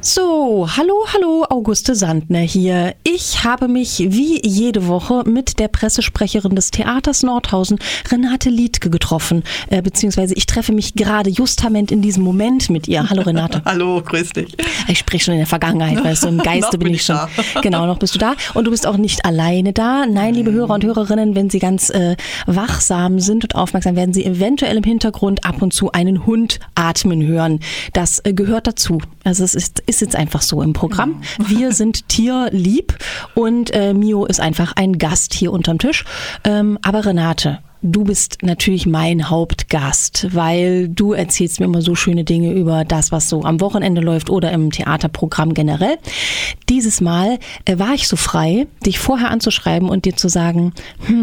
So, hallo, Auguste Sandner hier. Ich habe mich wie jede Woche mit der Pressesprecherin des Theaters Nordhausen, Renate Liedtke, getroffen. Beziehungsweise ich treffe mich gerade justament in diesem Moment mit ihr. Hallo Renate. Hallo, grüß dich. Ich spreche schon in der Vergangenheit, weißt du, im Geiste bin ich schon. Genau, noch bist du da. Und du bist auch nicht alleine da. Nein, liebe Hörer und Hörerinnen, wenn Sie ganz wachsam sind und aufmerksam, werden Sie eventuell im Hintergrund ab und zu einen Hund atmen hören. Das gehört dazu. Also es ist jetzt einfach so im Programm. Wir sind tierlieb und Mio ist einfach ein Gast hier unterm Tisch. Aber Renate, du bist natürlich mein Hauptgast, weil du erzählst mir immer so schöne Dinge über das, was so am Wochenende läuft oder im Theaterprogramm generell. Dieses Mal war ich so frei, dich vorher anzuschreiben und dir zu sagen,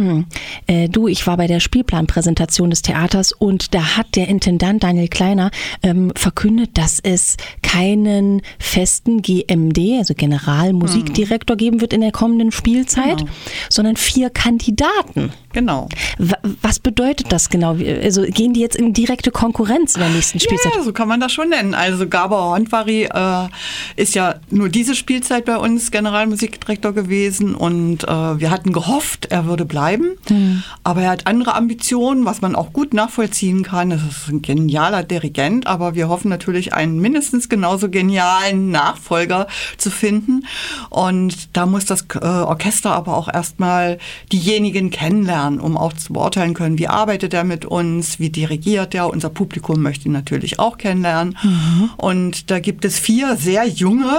ich war bei der Spielplanpräsentation des Theaters und da hat der Intendant Daniel Kleiner verkündet, dass es keinen festen GMD, also Generalmusikdirektor geben wird in der kommenden Spielzeit, sondern 4 Kandidaten. Genau. Was bedeutet das genau? Also gehen die jetzt in direkte Konkurrenz in der nächsten Spielzeit? Ja, so kann man das schon nennen. Also Gabor Hontvary ist ja nur diese Spielzeit bei uns Generalmusikdirektor gewesen und wir hatten gehofft, er würde bleiben. Aber er hat andere Ambitionen, was man auch gut nachvollziehen kann. Das ist ein genialer Dirigent, aber wir hoffen natürlich, einen mindestens genauso genialen Nachfolger zu finden. Und da muss das Orchester aber auch erstmal diejenigen kennenlernen, um auch zu beurteilen können, wie arbeitet er mit uns, wie dirigiert er. Unser Publikum möchte ihn natürlich auch kennenlernen. Und da gibt es 4 sehr junge,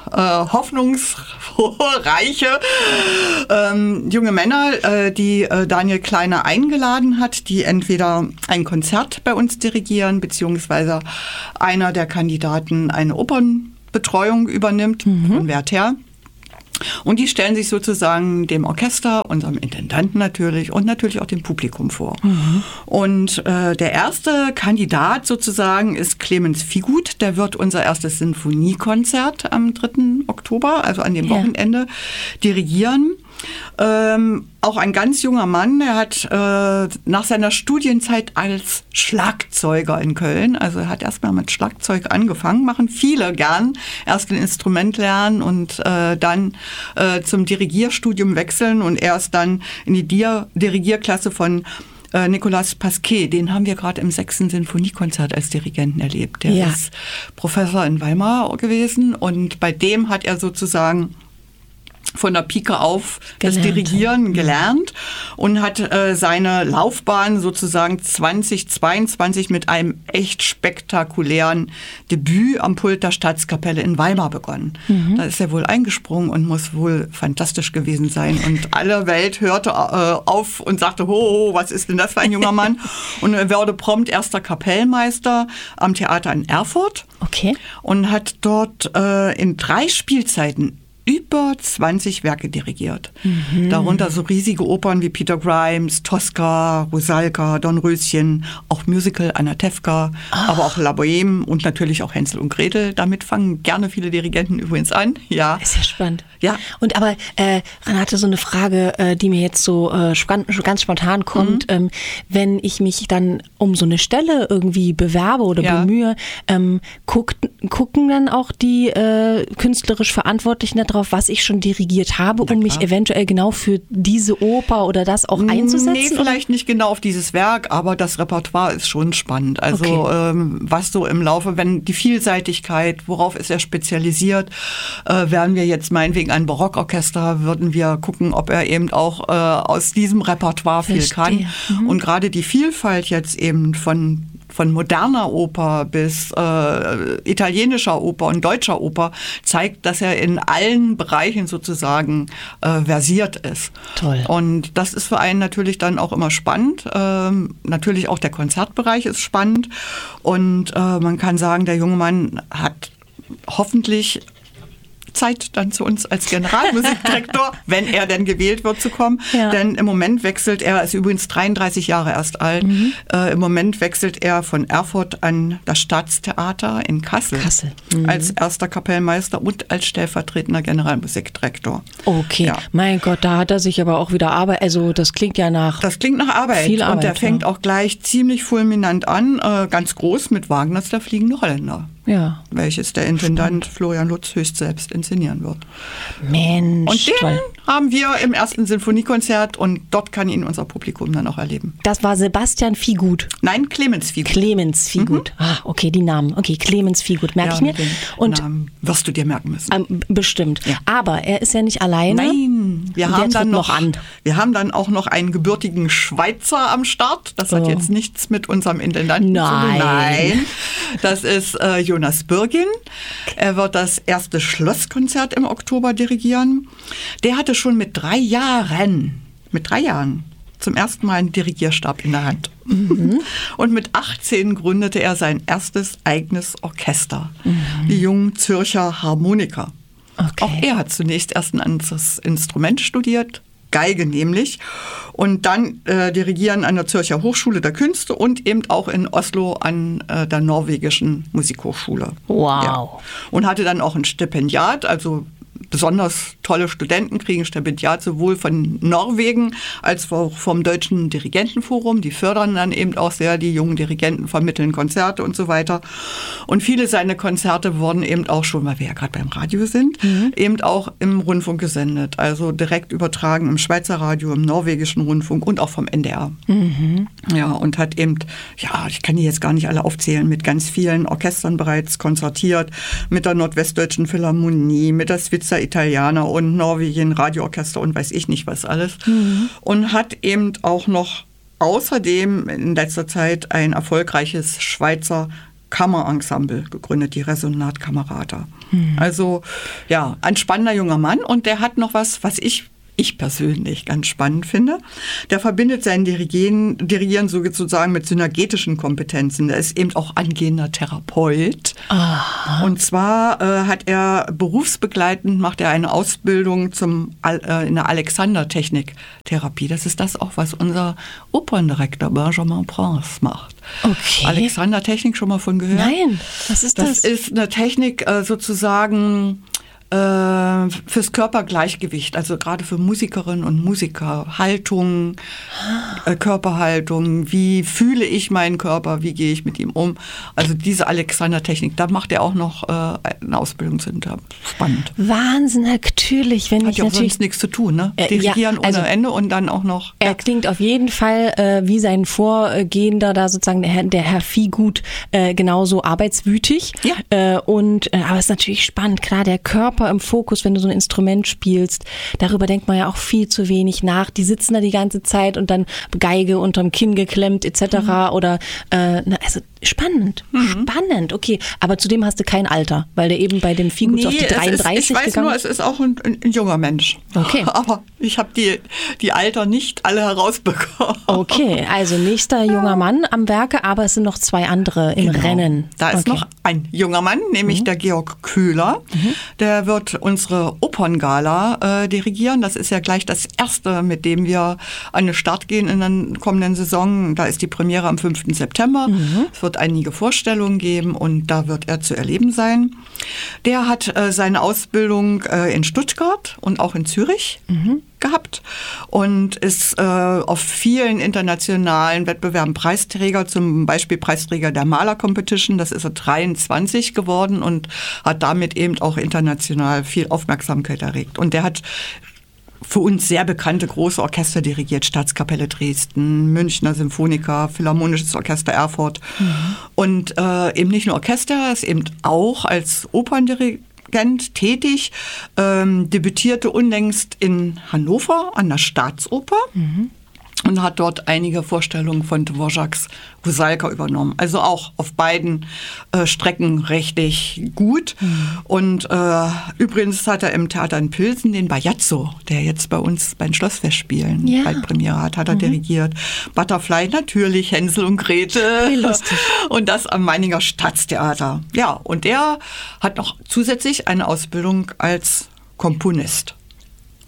hoffnungsreiche junge Männer, die Daniel Kleiner eingeladen hat, die entweder ein Konzert bei uns dirigieren, beziehungsweise einer der Kandidaten eine Opernbetreuung übernimmt von Werther. Und die stellen sich sozusagen dem Orchester, unserem Intendanten natürlich und natürlich auch dem Publikum vor. Und der erste Kandidat sozusagen ist Clemens Fiegut. Der wird unser erstes Sinfoniekonzert am 3. Oktober, also an dem Wochenende, dirigieren. Auch ein ganz junger Mann, er hat nach seiner Studienzeit als Schlagzeuger in Köln, also er hat erstmal mit Schlagzeug angefangen, machen viele gern, erst ein Instrument lernen und dann zum Dirigierstudium wechseln und erst dann in die Dirigierklasse von Nicolas Pasquet, den haben wir gerade im 6. Sinfoniekonzert als Dirigenten erlebt. Der ist Professor in Weimar gewesen und bei dem hat er sozusagen von der Pike auf das Dirigieren gelernt und hat seine Laufbahn sozusagen 2022 mit einem echt spektakulären Debüt am Pult der Staatskapelle in Weimar begonnen. Da ist er wohl eingesprungen und muss wohl fantastisch gewesen sein. Und alle Welt hörte auf und sagte, ho, was ist denn das für ein junger Mann? Und er wurde prompt erster Kapellmeister am Theater in Erfurt und hat dort in 3 Spielzeiten über 20 Werke dirigiert. Darunter so riesige Opern wie Peter Grimes, Tosca, Rusalka, Dornröschen, auch Musical Anatevka, aber auch La Bohème und natürlich auch Hänsel und Gretel. Damit fangen gerne viele Dirigenten übrigens an. Ja. Ist ja spannend. Ja. Und aber Renate, so eine Frage, die mir jetzt so ganz spontan kommt, wenn ich mich dann um so eine Stelle irgendwie bewerbe oder bemühe, gucken dann auch die künstlerisch Verantwortlichen darauf, was ich schon dirigiert habe, um mich eventuell genau für diese Oper oder das auch einzusetzen? Nee, vielleicht nicht genau auf dieses Werk, aber das Repertoire ist schon spannend. Also was so im Laufe, wenn die Vielseitigkeit, worauf ist er spezialisiert, wären wir jetzt meinetwegen ein Barockorchester, würden wir gucken, ob er eben auch aus diesem Repertoire viel kann. Und gerade die Vielfalt jetzt eben von moderner Oper bis italienischer Oper und deutscher Oper zeigt, dass er in allen Bereichen sozusagen versiert ist. Toll. Und das ist für einen natürlich dann auch immer spannend. Natürlich auch der Konzertbereich ist spannend. Und man kann sagen, der junge Mann hat hoffentlich Zeit dann zu uns als Generalmusikdirektor, wenn er denn gewählt wird, zu kommen. Ja. Denn im Moment wechselt er, ist übrigens 33 Jahre erst alt, im Moment wechselt er von Erfurt an das Staatstheater in Kassel. Als erster Kapellmeister und als stellvertretender Generalmusikdirektor. Okay, ja. Mein Gott, da hat er sich aber auch wieder Arbeit, also das klingt ja nach... Das klingt nach Arbeit. Viel Arbeit, und der fängt auch gleich ziemlich fulminant an, ganz groß mit Wagners Der fliegende Holländer. Ja. welches der Intendant Florian Lutz höchst selbst inszenieren wird. Mensch, Und den toll. haben wir im ersten Sinfoniekonzert und dort kann ihn unser Publikum dann auch erleben. Das war Sebastian Viehgut. Nein, Clemens Viehgut. Clemens Viehgut. Okay, die Namen. Okay, Clemens Viehgut, merke ich mir. Den Und Namen wirst du dir merken müssen. Bestimmt. Ja. Aber er ist ja nicht alleine. Nein, wir Der haben dann tritt noch an. Wir haben dann auch noch einen gebürtigen Schweizer am Start. Das hat jetzt nichts mit unserem Intendanten zu tun. Nein, das ist Jonas Bürgin. Er wird das erste Schlosskonzert im Oktober dirigieren. Der hatte schon mit 3 Jahren zum ersten Mal einen Dirigierstab in der Hand. Und mit 18 gründete er sein erstes eigenes Orchester, die Jungen Zürcher Harmoniker. Okay. Auch er hat zunächst erst ein anderes Instrument studiert, Geige nämlich, und dann dirigieren an der Zürcher Hochschule der Künste und eben auch in Oslo an der norwegischen Musikhochschule. Wow. Ja. Und hatte dann auch ein Stipendiat, also besonders tolle Studenten kriegen Stipendiat sowohl von Norwegen als auch vom Deutschen Dirigentenforum. Die fördern dann eben auch sehr die jungen Dirigenten, vermitteln Konzerte und so weiter. Und viele seiner Konzerte wurden eben auch schon, weil wir ja gerade beim Radio sind, eben auch im Rundfunk gesendet. Also direkt übertragen im Schweizer Radio, im norwegischen Rundfunk und auch vom NDR. Ja, und hat eben, ja, ich kann die jetzt gar nicht alle aufzählen, mit ganz vielen Orchestern bereits konzertiert, mit der Nordwestdeutschen Philharmonie, mit der Svizza Italiana und Norwegen Radioorchester und weiß ich nicht was alles. Und hat eben auch noch außerdem in letzter Zeit ein erfolgreiches Schweizer Kammerensemble gegründet, die Resonat-Kamerata. Also ja, ein spannender junger Mann und der hat noch was ich persönlich ganz spannend finde. Der verbindet sein Dirigieren sozusagen mit synergetischen Kompetenzen. Der ist eben auch angehender Therapeut. Aha. Und zwar hat er berufsbegleitend, macht er eine Ausbildung in der Alexander-Technik-Therapie. Das ist das auch, was unser Operndirektor Benjamin Prince macht. Okay. Alexander-Technik schon mal von gehört? Nein, was ist das? Das ist eine Technik sozusagen fürs Körpergleichgewicht, also gerade für Musikerinnen und Musiker, Haltung, Körperhaltung, wie fühle ich meinen Körper, wie gehe ich mit ihm um, also diese Alexander-Technik, da macht er auch noch eine Ausbildung zu. Spannend. Wahnsinn, natürlich. Wenn Hat ich ja auch natürlich sonst nichts zu tun, ne? Dirigieren ja, also ohne Ende und dann auch noch. Er klingt auf jeden Fall wie sein Vorgehender da sozusagen, der Herr Viehgut, genauso arbeitswütig. Ja. Aber es ist natürlich spannend, klar, der Körper im Fokus, wenn du so ein Instrument spielst, darüber denkt man ja auch viel zu wenig nach. Die sitzen da die ganze Zeit und dann Geige unterm Kinn geklemmt etc. Oder also spannend, spannend, okay. Aber zudem hast du kein Alter, weil der eben bei dem Viehgut auf die 33 ich weiß gegangen nur, es ist auch ein junger Mensch. Okay. Aber ich habe die Alter nicht alle herausbekommen. Okay, also nächster junger Mann am Werke, aber es sind noch 2 andere im Rennen. Da ist noch ein junger Mann, nämlich der Georg Köhler. Der wird unsere Operngala dirigieren. Das ist ja gleich das erste, mit dem wir an den Start gehen in der kommenden Saison. Da ist die Premiere am 5. September. Es wird einige Vorstellungen geben und da wird er zu erleben sein. Der hat seine Ausbildung in Stuttgart und auch in Zürich gehabt und ist auf vielen internationalen Wettbewerben Preisträger, zum Beispiel Preisträger der Maler Competition, das ist er 23 geworden und hat damit eben auch international viel Aufmerksamkeit erregt. Und der hat für uns sehr bekannte große Orchester dirigiert, Staatskapelle Dresden, Münchner Symphoniker, Philharmonisches Orchester Erfurt und eben nicht nur Orchester, er ist eben auch als Operndirigent tätig, debütierte unlängst in Hannover an der Staatsoper und hat dort einige Vorstellungen von Dvořáks Rusalka übernommen. Also auch auf beiden Strecken richtig gut. Und übrigens hat er im Theater in Pilsen den Bajazzo, der jetzt bei uns bei den Schlossfestspielen bald Premiere hat er dirigiert. Butterfly natürlich, Hänsel und Gretel. Wie lustig. Und das am Meininger Staatstheater. Ja, und er hat noch zusätzlich eine Ausbildung als Komponist.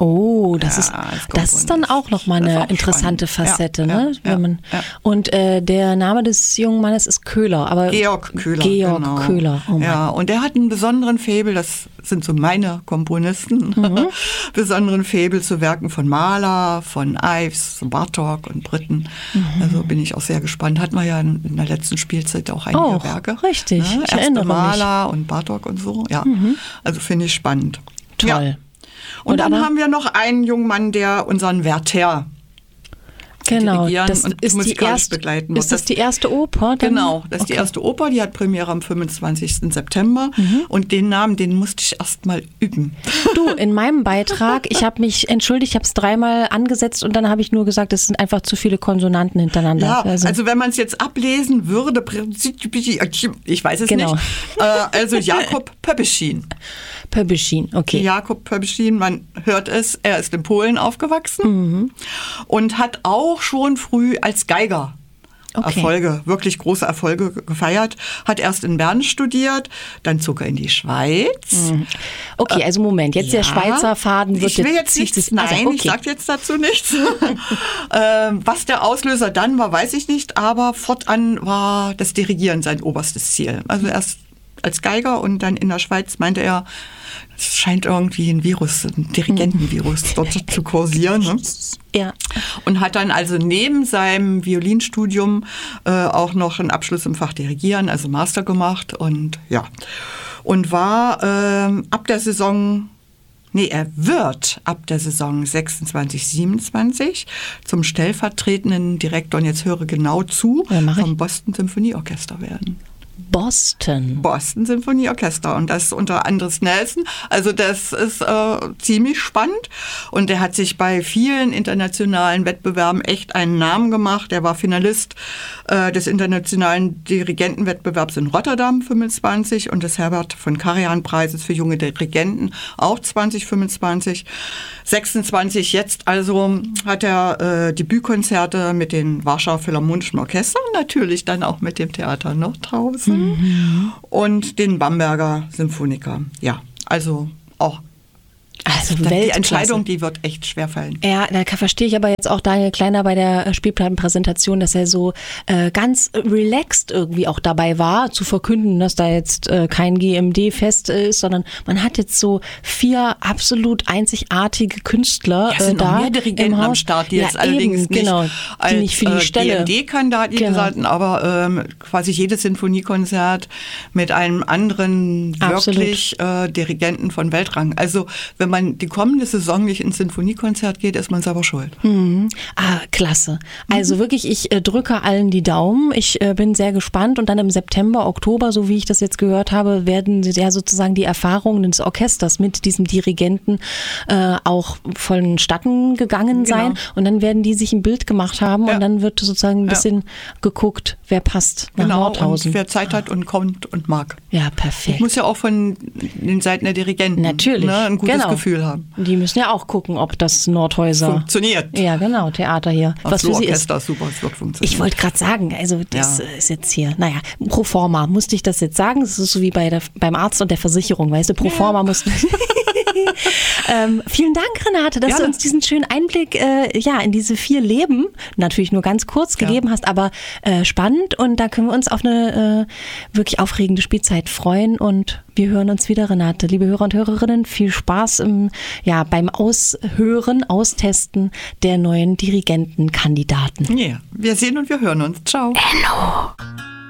Oh, das ist dann auch nochmal eine interessante Facette, ne? Und der Name des jungen Mannes ist Köhler, aber Georg Köhler. Köhler. Oh ja, und der hat einen besonderen Faible, das sind so meine Komponisten, besonderen Faible zu Werken von Mahler, von Ives, Bartók und Britten. Also bin ich auch sehr gespannt. Hatten wir ja in der letzten Spielzeit auch einige Werke. Richtig, ne? Ich erinnere mich. Mahler und Bartók und so, ja. Also finde ich spannend. Toll. Ja. Und dann haben wir noch einen jungen Mann, der unseren Werther dirigieren und musikalisch begleiten wird. Ist das die erste Oper? Genau, das ist die erste Oper, die hat Premiere am 25. September und den Namen, den musste ich erst mal üben. Du, in meinem Beitrag, ich habe mich entschuldigt, ich habe es 3-mal angesetzt und dann habe ich nur gesagt, es sind einfach zu viele Konsonanten hintereinander. Ja, also wenn man es jetzt ablesen würde, ich weiß es nicht, also Jakob Pöbeschin. Okay. Jakob Pöbeschin, man hört es, er ist in Polen aufgewachsen und hat auch schon früh als Geiger Erfolge, wirklich große Erfolge gefeiert. Hat erst in Bern studiert, dann zog er in die Schweiz. Okay, also Moment, jetzt der Schweizer Faden wird ich will jetzt nichts, ich sage jetzt dazu nichts. Was der Auslöser dann war, weiß ich nicht, aber fortan war das Dirigieren sein oberstes Ziel. Also erst als Geiger und dann in der Schweiz meinte er, es scheint irgendwie ein Dirigentenvirus dort zu kursieren. Ne? Ja. Und hat dann also neben seinem Violinstudium auch noch einen Abschluss im Fach Dirigieren, also Master gemacht und war er wird ab der Saison 26, 27 zum stellvertretenden Direktor, und jetzt höre genau zu, vom Boston Symphonieorchester werden. Boston Symphonieorchester und das unter Andres Nelson. Also das ist ziemlich spannend und der hat sich bei vielen internationalen Wettbewerben echt einen Namen gemacht. Er war Finalist des internationalen Dirigentenwettbewerbs in Rotterdam 25 und des Herbert von Karajan Preises für junge Dirigenten auch 2025. 26 jetzt also hat er Debütkonzerte mit den Warschauer Philharmonischen Orchestern, natürlich dann auch mit dem Theater Nordhausen. Und den Bamberger Symphoniker. Ja, also auch. Also die Entscheidung, die wird echt schwer fallen. Ja, da verstehe ich aber jetzt auch Daniel Kleiner bei der Spielplattenpräsentation, dass er so ganz relaxed irgendwie auch dabei war, zu verkünden, dass da jetzt kein GMD-Fest ist, sondern man hat jetzt so 4 absolut einzigartige Künstler da. Ja, sind noch mehr Dirigenten am Start, die jetzt allerdings nicht die nicht für die Stelle GMD-Kandidaten hatten, aber quasi jedes Sinfoniekonzert mit einem anderen wirklich Dirigenten von Weltrang. Also wenn man die kommende Saison nicht ins Sinfoniekonzert geht, ist man selber schuld. Klasse. Also wirklich, ich drücke allen die Daumen. Ich bin sehr gespannt und dann im September, Oktober, so wie ich das jetzt gehört habe, werden ja sozusagen die Erfahrungen des Orchesters mit diesem Dirigenten auch vonstatten gegangen sein und dann werden die sich ein Bild gemacht haben und dann wird sozusagen ein bisschen geguckt, wer passt nach Nordhausen. Und wer Zeit hat und kommt und mag. Ja, perfekt. Ich muss ja auch von den Seiten der Dirigenten natürlich ein gutes Gefühl haben. Die müssen ja auch gucken, ob das Nordhäuser funktioniert. Ja, genau, Theater hier. Was für sie ist. Super, es wird funktionieren. Ich wollte gerade sagen, also das ist jetzt hier, pro forma musste ich das jetzt sagen. Das ist so wie beim Arzt und der Versicherung, weißt du, pro forma mussten. Vielen Dank, Renate, dass du uns diesen schönen Einblick in diese 4 Leben, natürlich nur ganz kurz gegeben hast, aber spannend und da können wir uns auf eine wirklich aufregende Spielzeit freuen und wir hören uns wieder, Renate. Liebe Hörer und Hörerinnen, viel Spaß beim Austesten der neuen Dirigentenkandidaten. Ja, wir sehen und wir hören uns. Ciao. Hello.